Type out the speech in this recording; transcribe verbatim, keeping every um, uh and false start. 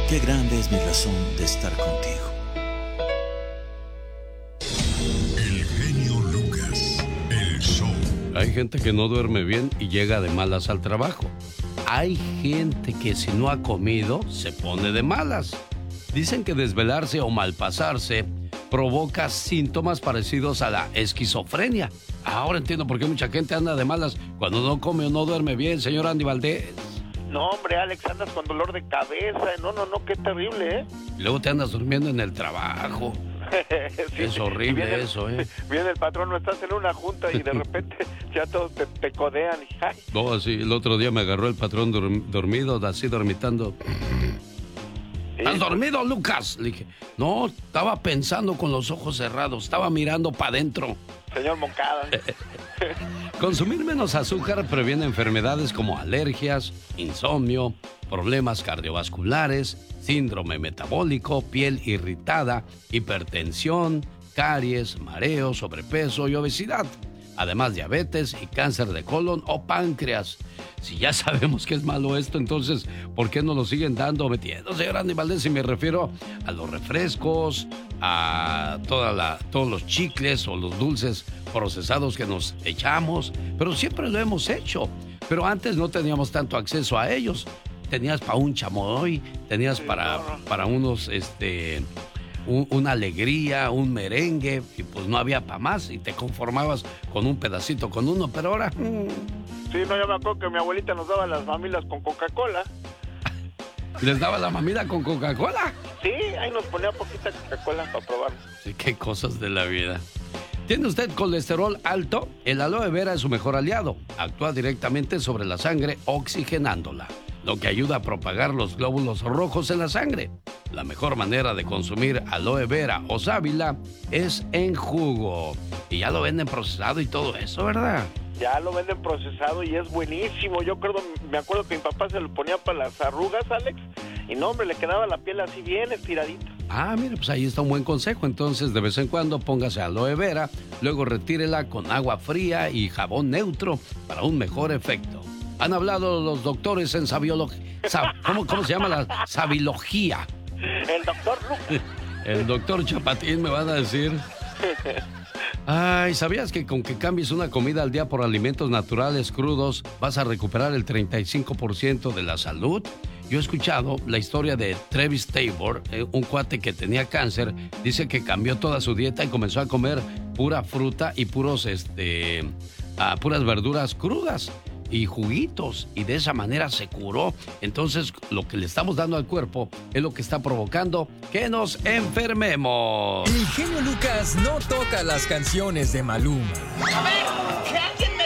qué grande es mi razón de estar contigo. El genio Lucas, el show. Hay gente que no duerme bien y llega de malas al trabajo. Hay gente que si no ha comido se pone de malas. Dicen que desvelarse o malpasarse provoca síntomas parecidos a la esquizofrenia. Ahora entiendo por qué mucha gente anda de malas cuando no come o no duerme bien, señor Andy Valdés. No, hombre, Alex, andas con dolor de cabeza. No, no, no, qué terrible, ¿eh? Y luego te andas durmiendo en el trabajo. Sí, es horrible viene, eso, ¿eh? Viene el patrón, no estás en una junta y de repente ya todos te, te codean. Y, ay. No, sí, el otro día me agarró el patrón dorm, dormido, así dormitando. ¿Estás dormido, Lucas? Le dije, no, estaba pensando con los ojos cerrados, estaba mirando para adentro. Señor Moncada. Consumir menos azúcar previene enfermedades como alergias, insomnio, problemas cardiovasculares, síndrome metabólico, piel irritada, hipertensión, caries, mareo, sobrepeso y obesidad. Además, diabetes y cáncer de colon o páncreas. Si ya sabemos que es malo esto, entonces, ¿por qué no lo siguen dando, metiendo, señor Andy Valdés? Y me refiero a los refrescos, a toda la, todos los chicles o los dulces procesados que nos echamos. Pero siempre lo hemos hecho. Pero antes no teníamos tanto acceso a ellos. Tenías para un chamoy, tenías para, para unos, este... Un, una alegría, un merengue, y pues no había para más, y te conformabas con un pedacito, con uno, pero ahora... Mmm. Sí, no, yo me acuerdo que mi abuelita nos daba las mamilas con Coca-Cola. ¿Les daba la mamila con Coca-Cola? Sí, ahí nos ponía poquita Coca-Cola para probar. Sí, qué cosas de la vida. ¿Tiene usted colesterol alto? El aloe vera es su mejor aliado. Actúa directamente sobre la sangre oxigenándola, lo que ayuda a propagar los glóbulos rojos en la sangre. La mejor manera de consumir aloe vera o sábila es en jugo. Y ya lo venden procesado y todo eso, ¿verdad? Ya lo venden procesado y es buenísimo. Yo creo, me acuerdo que mi papá se lo ponía para las arrugas, Alex, y no, hombre, le quedaba la piel así bien estiradita. Ah, mira, pues ahí está un buen consejo. Entonces, de vez en cuando póngase aloe vera, luego retírela con agua fría y jabón neutro para un mejor efecto. Han hablado los doctores en sabiología. ¿Cómo, ¿Cómo se llama la sabilogía? El doctor Lucas. El doctor Chapatín, me van a decir. Ay, ¿sabías que con que cambies una comida al día por alimentos naturales crudos vas a recuperar el treinta y cinco por ciento de la salud? Yo he escuchado la historia de Travis Tabor, eh, un cuate que tenía cáncer. Dice que cambió toda su dieta y comenzó a comer pura fruta y puros, este, ah, puras verduras crudas y juguitos, y de esa manera se curó. Entonces, lo que le estamos dando al cuerpo es lo que está provocando que nos enfermemos. El genio Lucas no toca las canciones de Maluma. A ver, que alguien